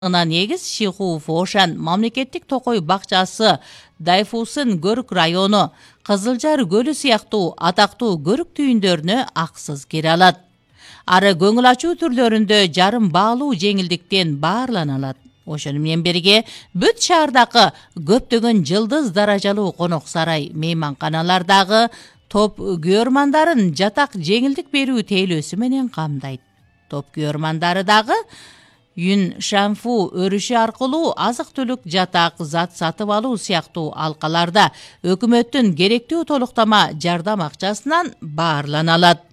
негиз Шиху Фошан мамлекеттик токой бакчасы, Дайфусын көрүк району, Кызылжар көлү сыяктуу атактуу көрүк түйүндөрүнө аксыз кире алат. Ары көңүл ачуу түрлөрүндө жарым баалуу жеңилдиктен баарлана алат. Ошону менен бирге бүт шаардагы көптөгөн жылдыз даражалуу конок сарай, мейманканалардагы топ күйөрмандарын жатак жеңилдик берүү тейлөөсү менен камдайт. Топ күйөрмандары дагы Юн Шанфу өрүшү аркылуу азык-түлүк, жатак, зат сатып алуу сыяктуу алкаларда өкмөттүн керектүү толуктама жардам акчасынан баарлана алат.